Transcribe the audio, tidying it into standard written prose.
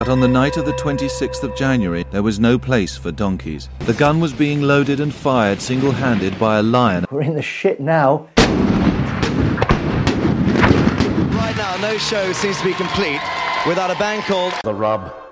But on the night of the 26th of January, there was no place for donkeys. The gun was being loaded and fired single-handed by a lion. We're in the shit now. Right now, no show seems to be complete without a band called The Rub.